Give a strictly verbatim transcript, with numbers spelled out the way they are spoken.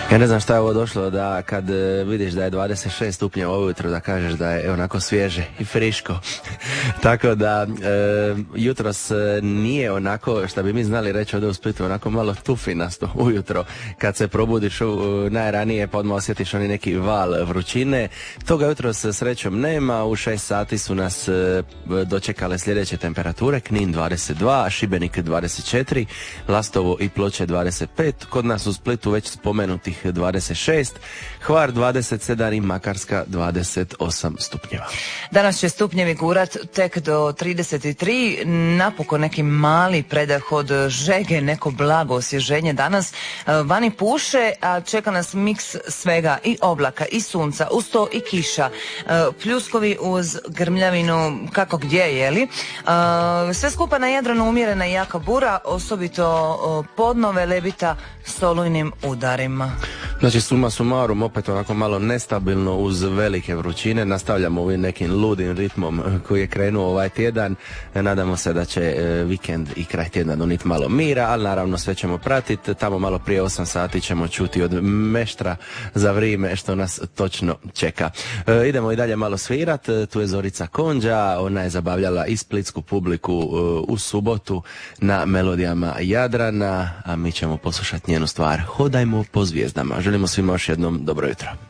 Ja ne znam šta je ovo došlo da kad e, vidiš da je dvadeset šest stupnjeva ujutro da kažeš da je onako svježe i friško. Tako da e, jutros nije onako što bi mi znali reći ovdje u Splitu, onako malo tufinasto ujutro kad se probudiš u, najranije pa odmah osjetiš oni neki val vrućine. Toga jutros srećom nema. U šest sati su nas e, dočekale sljedeće temperature: Knin dvadeset dva, Šibenik dvadeset četiri, Lastovo i Ploče dvadeset pet, kod nas u Splitu već spomenutih dvadeset šest, Hvar dvadeset sedam i Makarska dvadeset osam stupnjeva. Danas će stupnjevi gurat tek do trideset tri, napokon neki mali predah od žege, neko blago osvježenje danas. Vani puše, a čeka nas miks svega, i oblaka i sunca, uz to i kiša, pljuskovi uz grmljavinu, kako gdje, jeli. Sve skupa na Jadranu umjerena i jaka bura, osobito podnove Lebita s olujnim udarima. Znači suma sumarum, opet onako malo nestabilno uz velike vrućine. Nastavljamo ovim nekim ludim ritmom koji je krenuo ovaj tjedan. Nadamo se da će vikend i kraj tjedna doniti malo mira, ali naravno sve ćemo pratiti. Tamo malo prije osam sati ćemo čuti od meštra za vrijeme što nas točno čeka. E, idemo i dalje malo svirat. Tu je Zorica Konđa, ona je zabavljala i splitsku publiku e, u subotu na melodijama Jadrana, a mi ćemo poslušati njenu stvar Hodajmo po zvijezdama. Želimo svima još jednom dobro jutro.